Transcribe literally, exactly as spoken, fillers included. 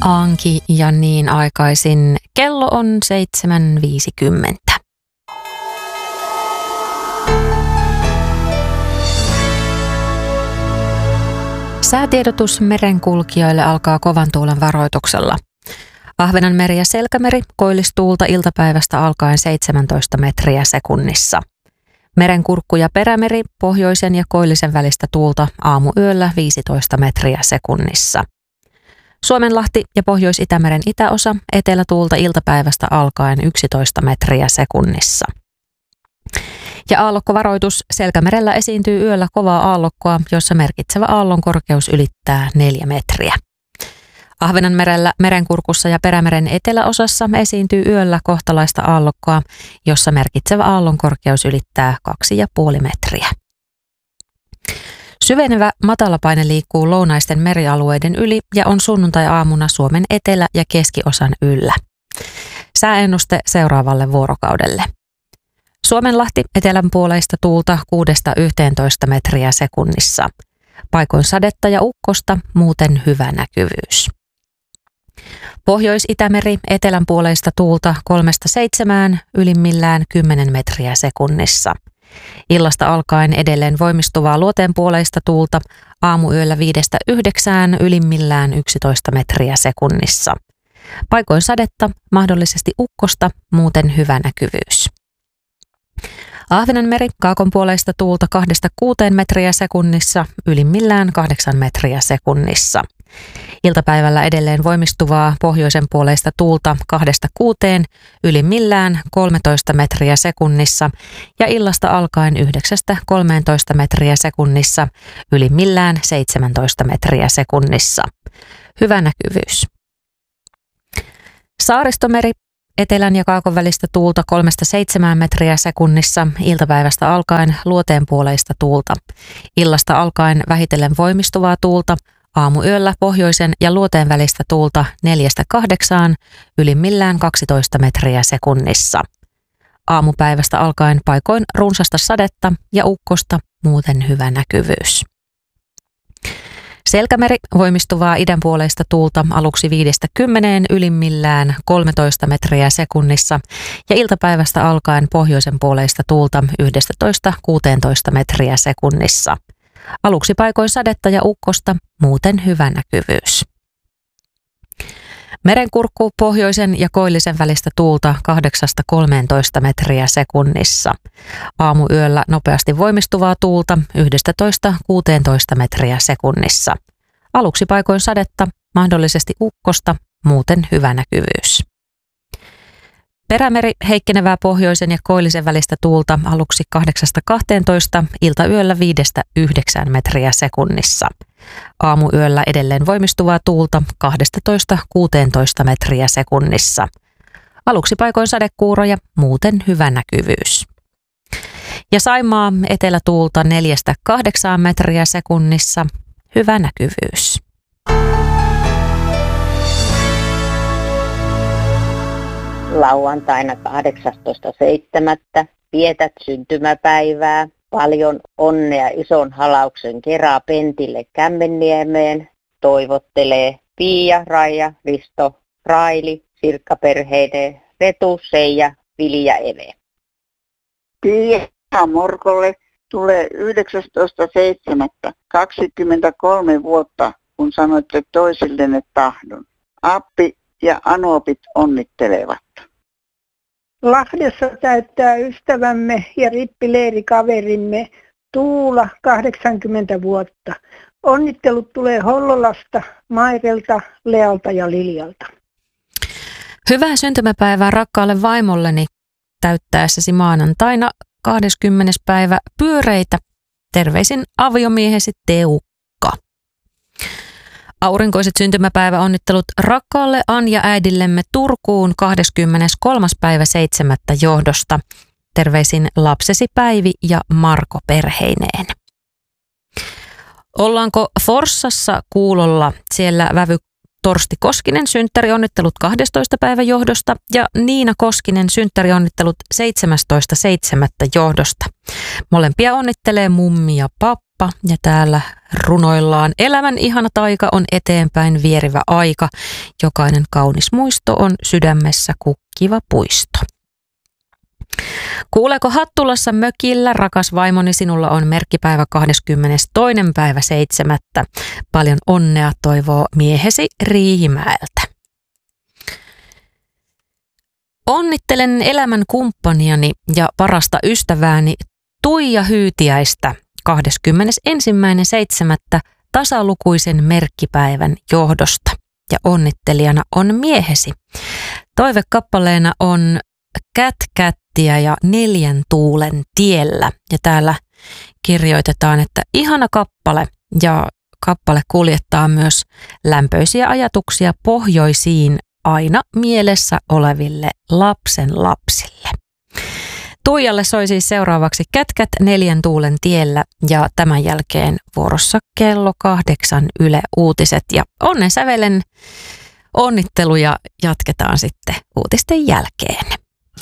Anki ja niin aikaisin. Kello on seitsemän viisikymmentä. Säätiedotus merenkulkijoille alkaa kovan tuulen varoituksella. Ahvenanmeri ja Selkämeri koillistuulta iltapäivästä alkaen seitsemäntoista metriä sekunnissa. Merenkurkku ja Perämeri pohjoisen ja koillisen välistä tuulta aamuyöllä viisitoista metriä sekunnissa. Suomenlahti ja Pohjois-Itämeren itäosa etelätuulta iltapäivästä alkaen yksitoista metriä sekunnissa. Ja aallokkovaroitus: Selkämerellä esiintyy yöllä kovaa aallokkoa, jossa merkitsevä aallon korkeus ylittää neljä metriä. Ahvenanmerellä, Merenkurkussa ja Perämeren eteläosassa esiintyy yöllä kohtalaista aallokkoa, jossa merkitsevä aallon korkeus ylittää kaksi pilkku viisi metriä. Syvenevä matalapaine liikkuu lounaisten merialueiden yli ja on sunnuntai-aamuna Suomen etelä- ja keskiosan yllä. Sääennuste seuraavalle vuorokaudelle. Suomenlahti etelänpuoleista tuulta kuudesta yhteentoista metriä sekunnissa. Paikoin sadetta ja ukkosta, muuten hyvä näkyvyys. Pohjois-Itämeri etelänpuoleista tuulta kolmesta seitsemään, ylimmillään kymmenen metriä sekunnissa. Illasta alkaen edelleen voimistuvaa luoteenpuoleista tuulta aamuyöllä viidestä yhdeksään, ylimmillään yksitoista metriä sekunnissa. Paikoin sadetta, mahdollisesti ukkosta, muuten hyvä näkyvyys. Ahvenanmeri kaakonpuoleista tuulta kahdesta kuuteen metriä sekunnissa, ylimmillään kahdeksan metriä sekunnissa. Iltapäivällä edelleen voimistuvaa pohjoisen puoleista tuulta kahdesta kuuteen, ylimmillään kolmetoista metriä sekunnissa ja illasta alkaen yhdeksästä kolmeentoista metriä sekunnissa, ylimmillään seitsemäntoista metriä sekunnissa. Hyvä näkyvyys. Saaristomeri etelän ja kaakon välistä tuulta kolmesta seitsemään metriä sekunnissa, iltapäivästä alkaen luoteenpuoleista tuulta. Illasta alkaen vähitellen voimistuvaa tuulta, aamuyöllä pohjoisen ja luoteen välistä tuulta neljästä kahdeksaan, ylimmillään kaksitoista metriä sekunnissa. Aamupäivästä alkaen paikoin runsasta sadetta ja ukkosta, muuten hyvä näkyvyys. Selkämeri voimistuvaa idänpuoleista tuulta aluksi viidestä kymmeneen, ylimmillään kolmetoista metriä sekunnissa ja iltapäivästä alkaen pohjoisen puoleista tuulta yksitoista kuusitoista metriä sekunnissa. Aluksi paikoin sadetta ja ukkosta, muuten hyvä näkyvyys. Merenkurkku pohjoisen ja koillisen välistä tuulta kahdeksasta kolmeentoista metriä sekunnissa. Aamuyöllä nopeasti voimistuvaa tuulta yksitoista kuusitoista metriä sekunnissa. Aluksi paikoin sadetta, mahdollisesti ukkosta, muuten hyvä näkyvyys. Perämeri heikkenevää pohjoisen ja koillisen välistä tuulta aluksi kahdeksasta kahteentoista, iltayöllä viidestä yhdeksään metriä sekunnissa. Aamuyöllä edelleen voimistuvaa tuulta kaksitoista kuusitoista metriä sekunnissa. Aluksi paikoin sadekuuroja, muuten hyvä näkyvyys. Ja Saimaa etelätuulta neljästä kahdeksaan metriä sekunnissa, hyvä näkyvyys. Lauantaina kahdeksastoista seitsemättä vietät syntymäpäivää. Paljon onnea ison halauksen kerää Pentille Kämmenniemeen. Toivottelee Pia, Raija, Risto, Raili, Sirkka-perheiden Retu, Seija, Vili ja Eve. Pia Morkolle tulee yhdeksästoista seitsemättä kaksikymmentäkolme vuotta, kun sanoitte toisillenne tahdon. Appi ja Anopit onnittelevat. Lahdessa täyttää ystävämme ja rippileirikaverimme Tuula kahdeksankymmentä vuotta. Onnittelut tulee Hollolasta, Mairelta, Lealta ja Liljalta. Hyvää syntymäpäivää rakkaalle vaimolleni täyttäessäsi maanantaina kahdeskymmenes päivä pyöreitä. Terveisin aviomiehesi Teukka. Aurinkoiset syntymäpäiväonnittelut rakkaalle Anja-äidillemme Turkuun kahdeskymmeneskolmas päivä seitsemättä johdosta. Terveisin lapsesi Päivi ja Marko perheineen. Ollaanko Forssassa kuulolla? Siellä vävy Torsti Koskinen synttärionnittelut kahdestoista päivä johdosta ja Niina Koskinen synttärionnittelut seitsemästoista seitsemättä johdosta. Molempia onnittelee mummi ja pappa ja täällä runoillaan. Elämän ihana taika on eteenpäin vierivä aika. Jokainen kaunis muisto on sydämessä kukkiva puisto. Kuuleeko Hattulassa mökillä, rakas vaimoni, sinulla on merkkipäivä kahdeskymmenestoinen päivä seitsemättä. Paljon onnea toivoo miehesi Riihimäeltä. Onnittelen elämän kumppaniani ja parasta ystävääni Tuija Hyytiäistä kahdeskymmenesensimmäinen seitsemättä tasalukuisen merkkipäivän johdosta. Ja onnittelijana on miehesi. Toivekappaleena on Kätkättiä ja Neljän tuulen tiellä. Ja täällä kirjoitetaan, että ihana kappale, ja kappale kuljettaa myös lämpöisiä ajatuksia pohjoisiin aina mielessä oleville lapsen lapsille. Tuijalle soi siis seuraavaksi Kätkät Neljän tuulen tiellä ja tämän jälkeen vuorossa kello kahdeksan Yle Uutiset. Ja onnen sävelen onnitteluja jatketaan sitten uutisten jälkeen.